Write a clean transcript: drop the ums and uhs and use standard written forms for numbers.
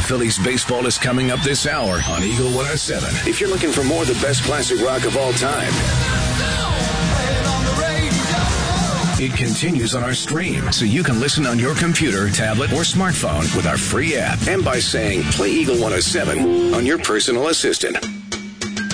Phillies baseball is coming up this hour on Eagle 107. If you're looking for more of the best classic rock of all time, it continues on our stream, so you can listen on your computer, tablet, or smartphone with our free app, and by saying, play Eagle 107 on your personal assistant.